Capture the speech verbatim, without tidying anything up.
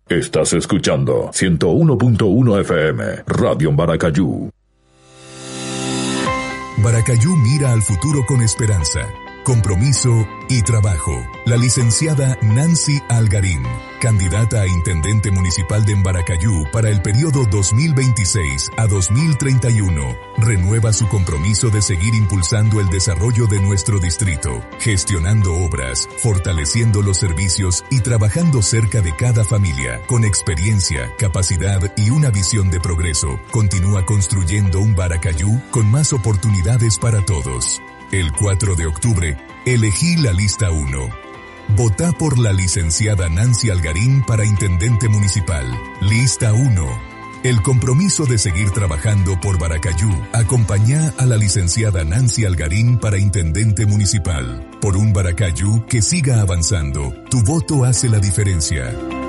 Estás escuchando ciento uno punto uno F M, Radio Baracayú. Baracayú mira al futuro con esperanza, compromiso y trabajo. La licenciada Nancy Algarín, candidata a Intendente Municipal de Baracayú para el periodo dos mil veintiséis a dos mil treinta y uno, renueva su compromiso de seguir impulsando el desarrollo de nuestro distrito, gestionando obras, fortaleciendo los servicios y trabajando cerca de cada familia. Con experiencia, capacidad y una visión de progreso, continúa construyendo un Baracayú con más oportunidades para todos. El cuatro de octubre, elegí la lista uno. Votá por la licenciada Nancy Algarín para Intendente Municipal. Lista uno. El compromiso de seguir trabajando por Baracayú. Acompañá a la licenciada Nancy Algarín para Intendente Municipal. Por un Baracayú que siga avanzando. Tu voto hace la diferencia.